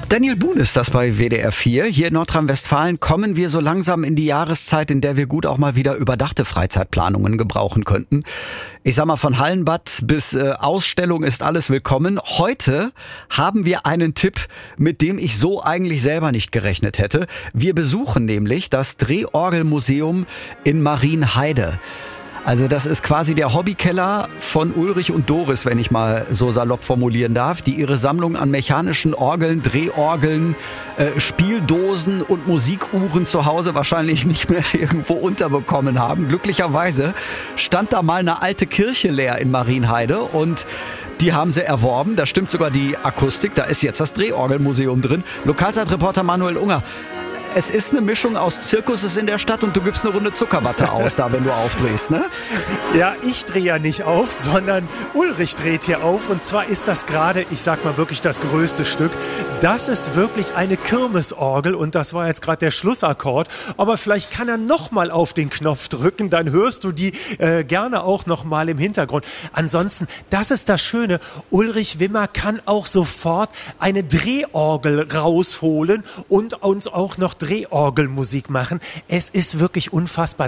Daniel Boone ist das bei WDR 4. Hier in Nordrhein-Westfalen kommen wir so langsam in die Jahreszeit, in der wir gut auch mal wieder überdachte Freizeitplanungen gebrauchen könnten. Ich sag mal, von Hallenbad bis Ausstellung ist alles willkommen. Heute haben wir einen Tipp, mit dem ich so eigentlich selber nicht gerechnet hätte. Wir besuchen nämlich das Drehorgelmuseum in Marienheide. Also das ist quasi der Hobbykeller von Ulrich und Doris, wenn ich mal so salopp formulieren darf, die ihre Sammlung an mechanischen Orgeln, Drehorgeln, Spieldosen und Musikuhren zu Hause wahrscheinlich nicht mehr irgendwo unterbekommen haben. Glücklicherweise stand da mal eine alte Kirche leer in Marienheide und die haben sie erworben. Da stimmt sogar die Akustik, da ist jetzt das Drehorgelmuseum drin. Lokalzeitreporter Manuel Unger. Es ist eine Mischung aus Zirkus ist in der Stadt und du gibst eine Runde Zuckerwatte aus, da wenn du aufdrehst, ne? Ja, ich drehe ja nicht auf, sondern Ulrich dreht hier auf. Und zwar ist das gerade, ich sag mal wirklich das größte Stück. Das ist wirklich eine Kirmesorgel und das war jetzt gerade der Schlussakkord. Aber vielleicht kann er nochmal auf den Knopf drücken, dann hörst du die gerne auch nochmal im Hintergrund. Ansonsten, das ist das Schöne, Ulrich Wimmer kann auch sofort eine Drehorgel rausholen und uns auch noch Drehorgelmusik machen. Es ist wirklich unfassbar.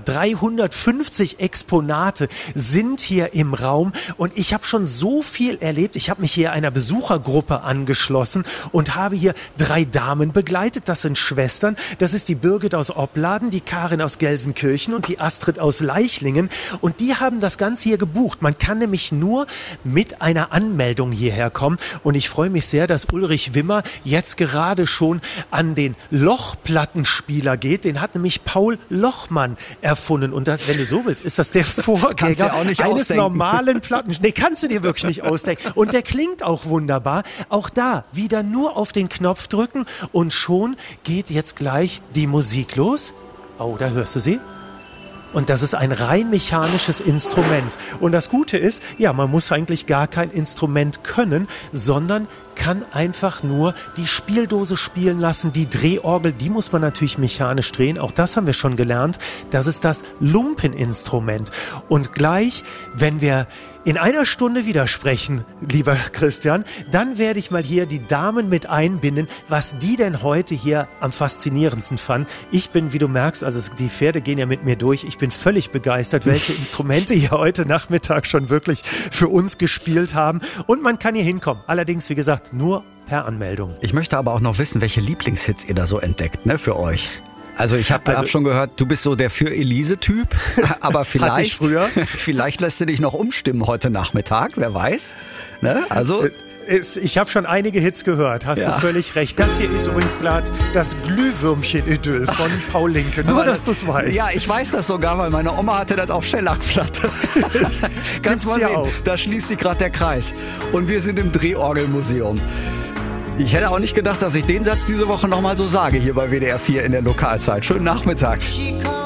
350 Exponate sind hier im Raum und ich habe schon so viel erlebt. Ich habe mich hier einer Besuchergruppe angeschlossen und habe hier 3 Damen begleitet. Das sind Schwestern. Das ist die Birgit aus Opladen, die Karin aus Gelsenkirchen und die Astrid aus Leichlingen. Und die haben das Ganze hier gebucht. Man kann nämlich nur mit einer Anmeldung hierher kommen. Und ich freue mich sehr, dass Ulrich Wimmer jetzt gerade schon an den Lochplattenspieler geht. Den hat nämlich Paul Lochmann erfunden. Und das, wenn du so willst, ist das der Vorgänger eines normalen Plattenspielers. Nee, kannst du dir wirklich nicht ausdenken. Und der klingt auch wunderbar. Auch da wieder nur auf den Knopf drücken und schon geht jetzt gleich die Musik los. Oh, da hörst du sie. Und das ist ein rein mechanisches Instrument. Und das Gute ist, ja, man muss eigentlich gar kein Instrument können, sondern kann einfach nur die Spieldose spielen lassen. Die Drehorgel, die muss man natürlich mechanisch drehen. Auch das haben wir schon gelernt. Das ist das Lumpeninstrument. Und gleich, wenn wir in einer Stunde wieder sprechen, lieber Christian, dann werde ich mal hier die Damen mit einbinden, was die denn heute hier am faszinierendsten fanden. Ich bin, wie du merkst, also die Pferde gehen ja mit mir durch. Ich bin völlig begeistert, welche Instrumente hier heute Nachmittag schon wirklich für uns gespielt haben. Und man kann hier hinkommen. Allerdings, wie gesagt, nur per Anmeldung. Ich möchte aber auch noch wissen, welche Lieblingshits ihr da so entdeckt, ne, für euch. Also ich habe schon gehört, du bist so der Für-Elise-Typ, aber vielleicht lässt du dich noch umstimmen heute Nachmittag, wer weiß. Ne? Also ich habe schon einige Hits gehört, hast du völlig recht. Das hier ist übrigens gerade das Glühwürmchen-Idyll von Paul Linke, nur dass du es weißt. Ja, ich weiß das sogar, weil meine Oma hatte das auf Schellackplatte. Kannst mal sehen, da schließt sich gerade der Kreis. Und wir sind im Drehorgelmuseum. Ich hätte auch nicht gedacht, dass ich den Satz diese Woche nochmal so sage hier bei WDR 4 in der Lokalzeit. Schönen Nachmittag.